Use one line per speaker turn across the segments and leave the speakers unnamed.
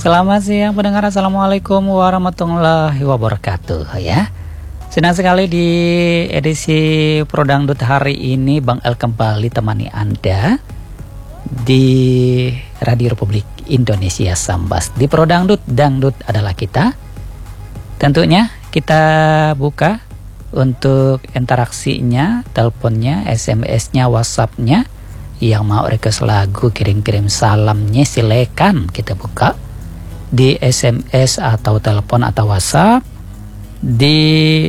Selamat siang pendengar, Assalamualaikum warahmatullahi wabarakatuh ya. Senang sekali di edisi Prodangdut hari ini Bang El kembali temani Anda di Radio Republik Indonesia Sambas. Di Prodangdut, dangdut adalah kita. Tentunya kita buka untuk interaksinya, teleponnya, SMS-nya, WhatsApp-nya. Yang mau request lagu, kirim-kirim salamnya, silakan kita buka di SMS atau telepon atau WhatsApp di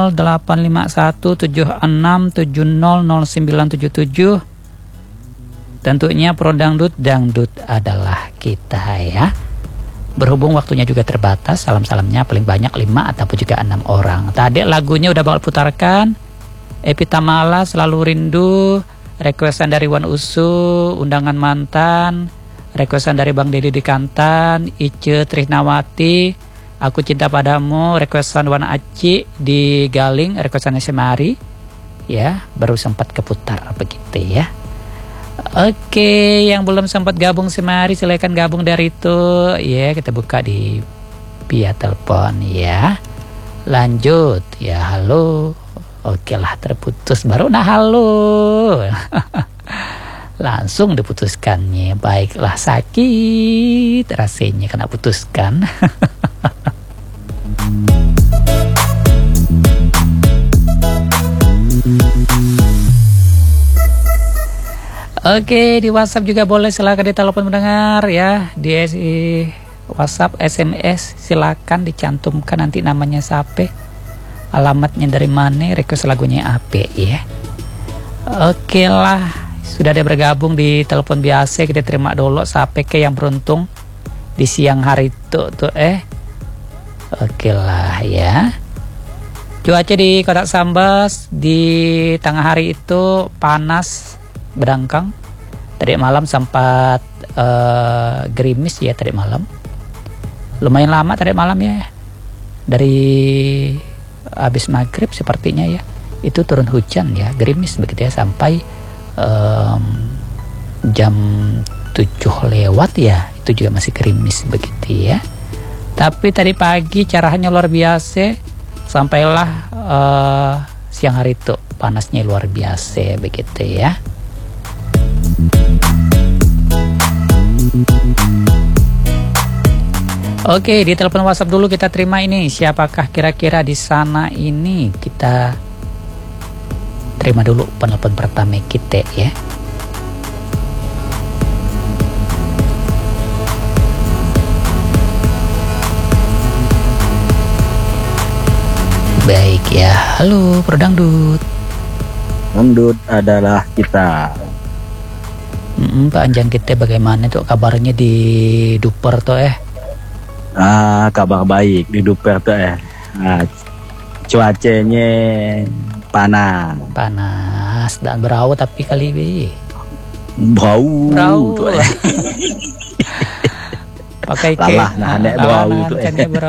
085176700977. Tentunya Prodangdut, dangdut adalah kita ya. Berhubung waktunya juga terbatas, salam-salamnya paling banyak 5 ataupun juga 6 orang. Tadi lagunya udah bakal putarkan, Epi Tamala, Selalu Rindu, requestan dari Wan Usu, Undangan Mantan, requestan dari Bang Dedi di Kantan, Ice Trisnawati, Aku Cinta Padamu, requestan Wan Aci di Galing, requestan Semari, ya baru sempat keputar begitu ya. Oke, yang belum sempat gabung Semari silakan gabung dari itu ya, kita buka di via telepon ya. Lanjut ya, halo. Oke lah, terputus baru halo. Langsung diputuskannya. Baiklah, sakit rasanya kena putuskan. Oke, di WhatsApp juga boleh, silakan di telepon mendengar ya. Di WhatsApp, SMS silakan dicantumkan nanti namanya siapa, alamatnya dari mana, request lagunya apa ya. Oke lah, sudah ada bergabung di telepon biasa, kita terima dulu siapa ke yang beruntung di siang hari itu tuh Oke lah ya. Cuaca di Kota Sambas di tengah hari itu panas berdangkang. Tadi malam sempat gerimis ya tadi malam. Lumayan lama tadi malam ya. Dari habis maghrib sepertinya ya, itu turun hujan ya, gerimis begitu ya, sampai jam 7 lewat ya, itu juga masih gerimis begitu ya. Tapi tadi pagi carahannya luar biasa, sampailah siang hari itu panasnya luar biasa begitu ya. Oke, di telepon WhatsApp dulu kita terima ini. Siapakah kira-kira di sana ini? Kita terima dulu penelpon pertama kita ya. Baik ya, halo Prodangdut.
Dangdut adalah kita.
Pak Anjang kita bagaimana tuh kabarnya di Duper tuh
Kabar baik di Duper tuh cuacanya panas
dan berau tapi kali ini
bau tuh
pakai
lalah bau tuh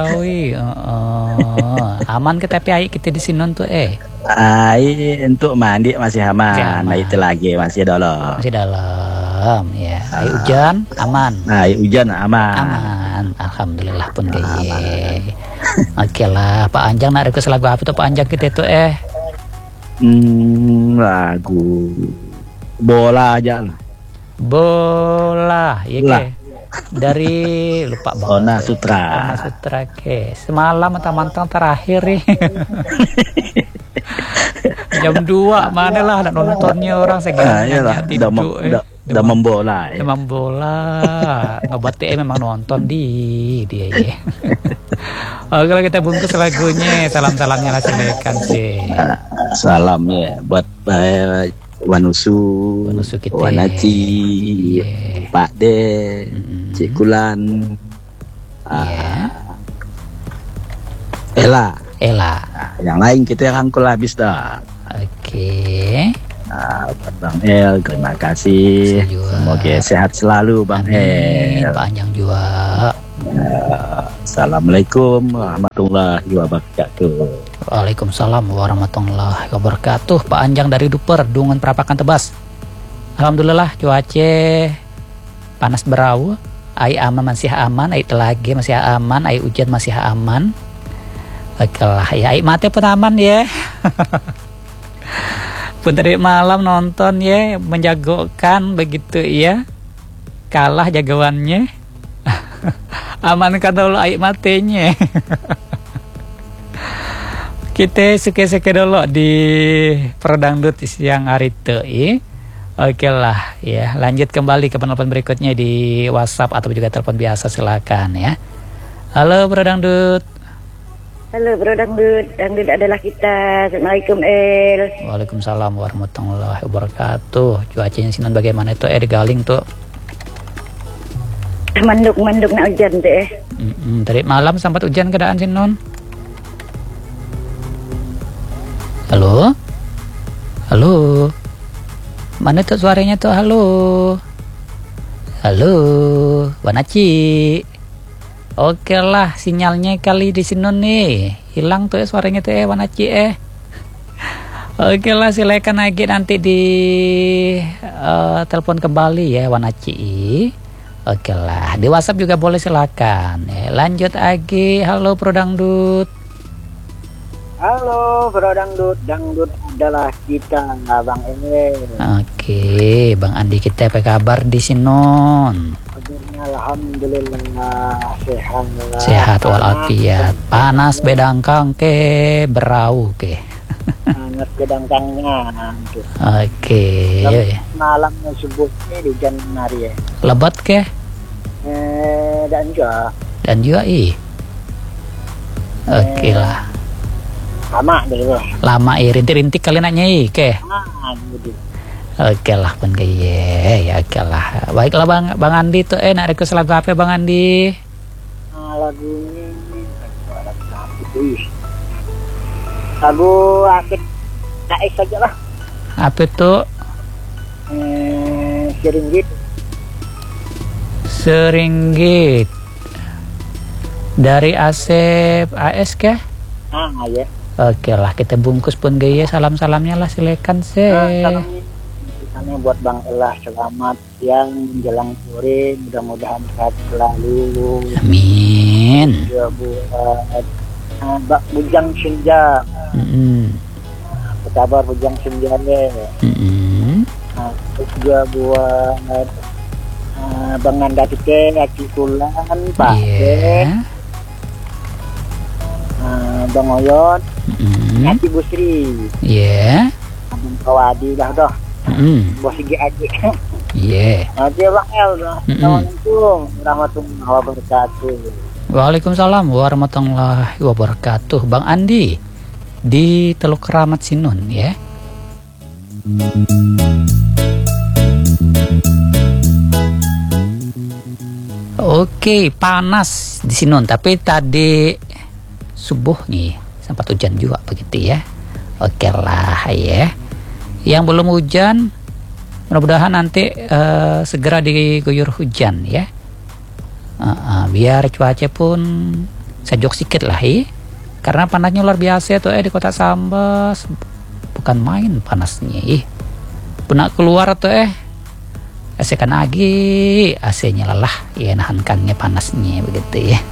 aman ke tapi aik kita di sini tuh
untuk mandi masih aman. Nah itu lagi masih dalam
ya. Air hujan aman.
Air hujan aman.
Alhamdulillah pun gaya. Oke lah, Pak Anjang nak request lagu apa tuh Pak Anjang kita tuh
lagu bola aja lah.
Bola ya ke. Dari lupa banget.
Ona Sutra
ke. Semalam mantang terakhir nih. Jam 2 mana lah ada nontonnya orang segala
udah membola ya.
Membola ngebatik memang nonton dia ya. Oke, kalau kita bungkus lagunya, salam-salamnya lah silakan sih.
Salamnya buat Wanusu kita, Wanaci, Pak De, Cik Kulan, Ella. Yang lain kita rangkul habis dah.
Oke.
Bang El, terima kasih. Semoga sehat selalu Bang El.
Panjang juga.
Assalamualaikum warahmatullahi wabarakatuh.
Waalaikumsalam warahmatullahi wabarakatuh. Pak Anjang dari Duper, Dungan Perapakan Tebas. Alhamdulillah cuaca panas berau, Ai aman masih aman, ai telage masih aman, ai hujan masih aman. Oke lah ya, ai mate pun aman ya. Pun tadi malam nonton ya, menjagokan begitu ya. Kalah jagoannya. Amankan dulu ai matenya. Kita suka-suka dulu di Prodangdut siang hari itu ya. Oke lah ya, lanjut kembali ke penelpon berikutnya di WhatsApp atau juga telepon biasa, silakan ya. Halo Bro Dangdut.
Halo Bro Dangdut, Dangdut adalah kita. Assalamualaikum El.
Waalaikumsalam warahmatullahi wabarakatuh. Cuacanya sinan bagaimana itu di Galing tuh?
Manduk nak hujan tuh
Tadi malam sempat hujan keadaan sinon. Halo? Halo? Mana tuh suaranya tuh? Halo? Halo? Wanaci? Oke lah, sinyalnya kali di sini nih. Hilang tuh suaranya tuh Wanaci Oke lah, silakan lagi nanti di telepon kembali ya Wanaci. Oke lah, di WhatsApp juga boleh, silakan. Lanjut lagi. Halo Bro Dangdut.
Halo Bro Dangdut, Dangdut adalah kita, Bang Emil.
Oke, Bang Andi, kita apa kabar di Sinon?
Alhamdulillah sehat.
Sehat walafiat. Panas bedangkang ke berau ke.
Panas bedangkangnya.
Oke.
Malamnya subuhnya di Januari ya.
Lebat ke?
Dan juga.
Dan juga Oke lah.
Lama dulu.
Lama rintik-rintik kali nanya ke.
Gitu.
Oke lah pun ya, oke lah. Baiklah Bang Andi tuh nak request lagu apa Bang Andi?
Lagunya lagu akhir naik saja lah.
Apa tuh? Seringgit. Dari Asep AS kah?
Ya.
Oke lah, kita bungkus pun gaya salam-salamnya lah, silakan
Salamnya buat Bang Elah, selamat siang menjelang sore, mudah-mudahan sehat selalu.
Amin.
Juga buat Mbak Bujang Senja. Apa kabar Bujang Senja nih? Terus juga buat Bang Nanda Tike, Aki Kulan, Pak Bang Oyot, Aki Busri, Abang Kawadi dah doh, Bos Igi Aji. Oke Bang El, Assalamualaikum warahmatullahi wabarakatuh.
Waalaikumsalam warahmatullahi wabarakatuh. Bang Andi di Teluk Keramat Sinun ya. Oke, panas di Sinun, tapi tadi subuh nih sempat hujan juga begitu ya. Oke lah ya. Yang belum hujan mudah-mudahan nanti segera diguyur hujan ya. Biar cuaca pun sejuk sedikit lah ya. Karena panasnya luar biasa tuh di Kota Sambas. Bukan main panasnya Punak keluar tuh AC kan lagi, AC-nya lelah ya, nahankannya panasnya begitu ya.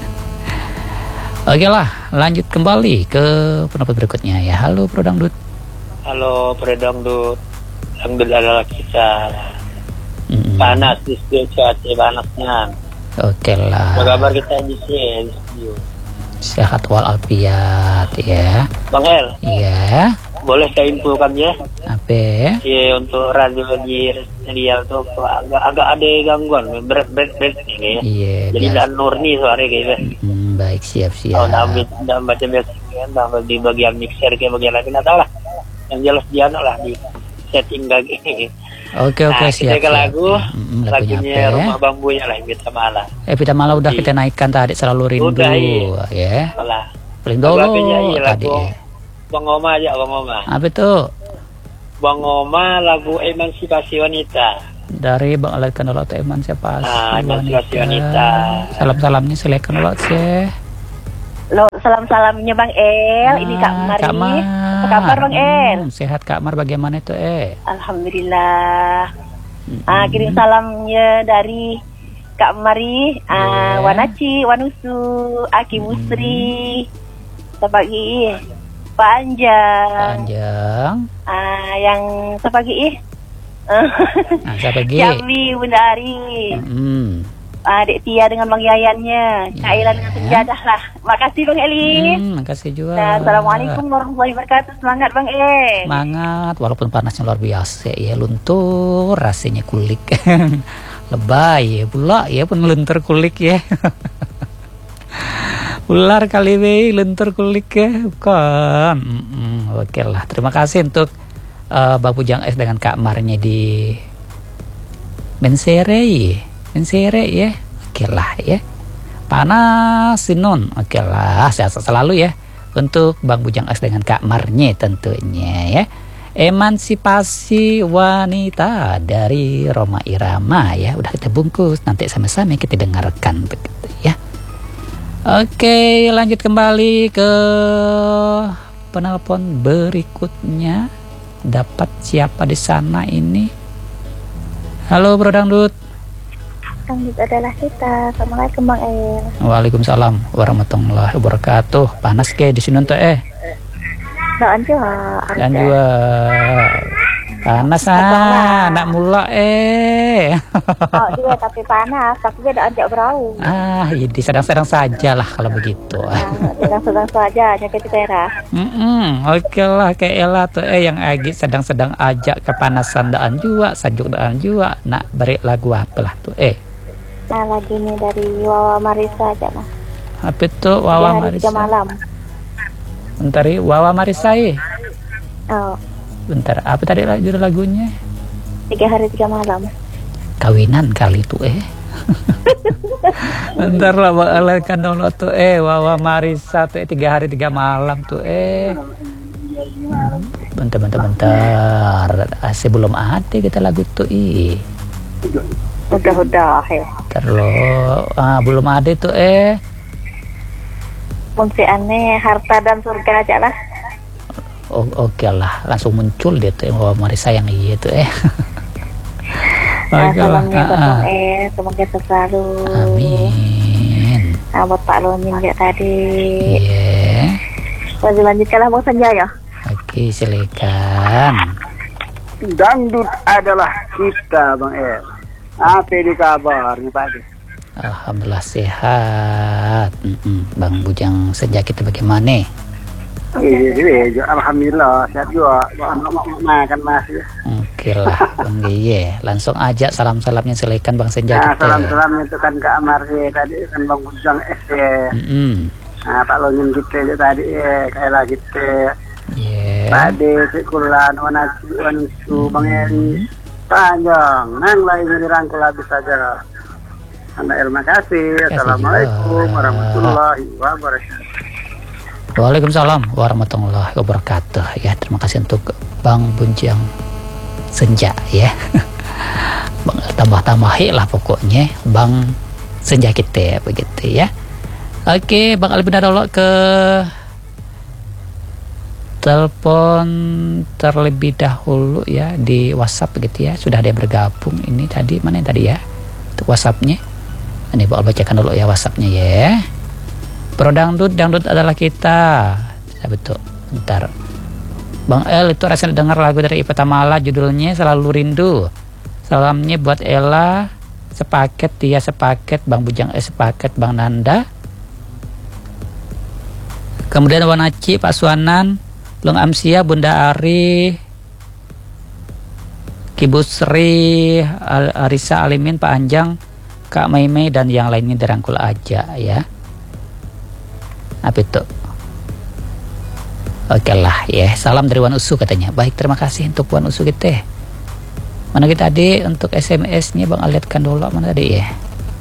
Oke lah, lanjut kembali ke pendapat berikutnya ya. Halo Bro Dangdut.
Halo Bro Dangdut, Dangdut adalah kita. Panas di cuaca panasnya.
Oke lah.
Apa kabar kita di sini?
Sehat walafiat ya.
Bang El.
Iya.
Boleh saya infokan ya?
Apa?
Iya, untuk radio di serial tuh agak ada gangguan, berat ini ya. Iya. Jadi dan murni suara gitu.
Baik, siap.
Kalau tidak baca biasa kan, di bagian mixer kayak bagian lain nggak tahu lah. Yang jelas dia lah di setting lagi.
Oke, siap.
Kita ke lagunya Rumah Bambunya lah, Vita Mala.
Vita Mala udah kita naikkan tadi, Selalu Rindu.
Udah,
ya. Paling dulu tadi.
Bang Oma aja, Bang Oma.
Apa itu?
Bang Oma, lagu Emansipasi Wanita.
Dari Bang Alat Kanolot Emansipasi
Wanita.
Salam-salamnya silakan Lot sih.
Salam-salamnya Bang El, ini Kak Mar. Apa kabar Bang El?
Sehat Kak Mar, bagaimana itu
Alhamdulillah. Kirim salamnya dari Kak Mari, Wanaci, Wanusu, Aki Musri, sepagi Pak Anjang, yang sepagi
sepagi
Yami, Bunda Ari, Dek Tia dengan Bang Yayannya, Kak Ila dengan Senjadah lah. Makasih Bang Eli.
Makasih juga.
Nah, Assalamualaikum warahmatullahi wabarakatuh. Semangat Bang
Semangat, walaupun panasnya luar biasa ya, luntur rasanya kulik. Lebay ya pula ya pun luntur kulik ya. Ular kali we luntur kulik ya, bukan. Oke lah, terima kasih untuk Bang Bujang S dengan Kak Marnya di Mensere ya. Oke lah ya. Panas sinon. Oke lah, sehat selalu ya untuk Bang Bujang S dengan Kak Marnya tentunya ya. Emansipasi wanita dari Roma Irama ya. Udah kita bungkus, nanti sama-sama kita dengarkan begitu ya. Oke, lanjut kembali ke penelpon berikutnya. Dapat siapa di sana ini? Halo Bro Dangdut.
Dangdut adalah kita. Assalamualaikum Bang El.
Waalaikumsalam warahmatullahi wabarakatuh. Panas ke di sini tuh
Dan juga
panas nak mula
Oh dia tapi panas, tapi dia ada ajak berau.
Jadi sedang-sedang saja lah kalau begitu.
Sedang-sedang saja hanya kita teras.
Oke lah kayak Ella tuh yang agak sedang-sedang ajak kepanasan daan juga, sajuk daan juga. Nak beri lagu apa lah tuh
Nah lagi nih dari Wawa Marisa aja mas.
Apa tuh Wawa Marisa?
3 malam.
Bentar Wawa Marisa
Oh.
Bentar, apa tadi judul lagunya?
3 hari 3 malam.
Kawinan kali tuh Bentar lah bakalan download tuh Wawa Marisa tuh 3 hari 3 malam tuh Bentar. Belum ada kita lagu tuh
Udah ya.
Belum ada tuh
Fungsi aneh harta dan surga aja lah.
Oke lah, langsung muncul dia tuh Wawa Marisa yang tuh
Salamnya buat semoga selalu.
Amin.
Buat Pak Lonin ya tadi.
Lanjutkanlah
Bang Senja ya.
Oke, silakan.
Dangdut adalah kita Bang El. Apa di kabarnya Pak?
Alhamdulillah sehat. Bang Bujang Senja kita bagaimana?
Alhamdulillah sehat juga. Makan masih.
Oke lah Bang Giye. Langsung aja salam-salamnya silakan Bang Senja kita.
Salam-salam itu kan Kak Marye tadi kan Bang Bujang S Pak Lonin kita tadi kayak lagi tadi Cikulan Wanusu Bang Eri panjang nang lain dirangkul habis saja. Terima kasih. Assalamualaikum warahmatullahi wabarakatuh.
Waalaikumsalam warahmatullahi wabarakatuh. Ya, terima kasih untuk Bang Bujang Senja ya. Bang tambah-tambahi lah pokoknya Bang Senja kita begitu ya. Oke, Bang Ali benar dulu ke telepon terlebih dahulu ya di WhatsApp begitu ya. Sudah ada yang bergabung ini tadi mana yang tadi ya? Untuk WhatsApp-nya. Ini Bang bacakan dulu ya WhatsApp-nya ya. Pro Dangdut adalah kita. Ya betul. Bentar. Bang El itu rasanya dengar lagu dari Ipa Tamala judulnya Selalu Rindu. Salamnya buat Ella sepaket, Tia sepaket, Bang Bujang sepaket, Bang Nanda. Kemudian Wanaci, Pak Suanan, Long Amsia, Bunda Ari, Kibusri, Arisa Alimin, Pak Anjang, Kak Maimei dan yang lainnya dirangkul aja ya. Apa itu? Oke lah ya, salam dari Wan Usu katanya. Baik, terima kasih untuk Wan Usu kita. Mana kita tadi untuk SMS-nya Bang lihatkan dulu mana tadi ya.